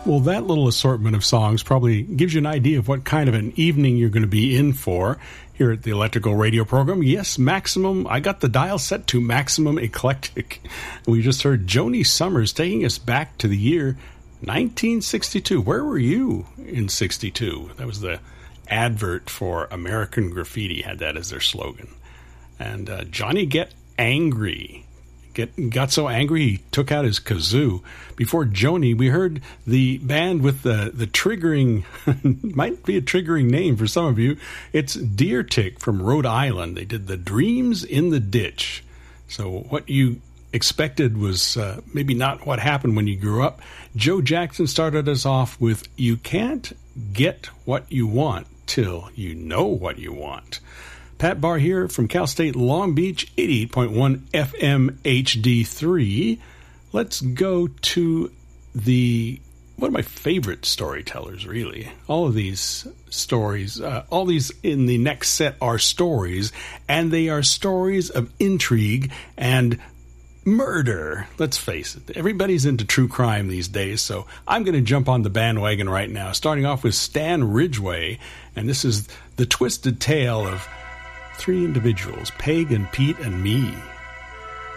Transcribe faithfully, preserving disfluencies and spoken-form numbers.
Well, that little assortment of songs probably gives you an idea of what kind of an evening you're going to be in for here at the Electrical Radio program. Yes, maximum. I got the dial set to maximum eclectic. We just heard Joni Summers taking us back to the year nineteen sixty-two. Where were you in sixty-two? That was the advert for American Graffiti, had that as their slogan. And uh, Johnny Get Angry. Get, got so angry he took out his kazoo. Before Joni, we heard the band with the, the triggering, might be a triggering name for some of you. It's Deer Tick from Rhode Island. They did the Dreams in the Ditch. So what you expected was uh, maybe not what happened when you grew up. Joe Jackson started us off with You Can't Get What You Want Till You Know What You Want. Pat Barr here from Cal State Long Beach, eighty-eight point one F M H D three. Let's go to the one of my favorite storytellers, really. All of these stories, uh, all these in the next set are stories, and they are stories of intrigue and murder. Let's face it, everybody's into true crime these days, so I'm going to jump on the bandwagon right now, starting off with Stan Ridgway, and this is the twisted tale of three individuals, Peg and Pete and me.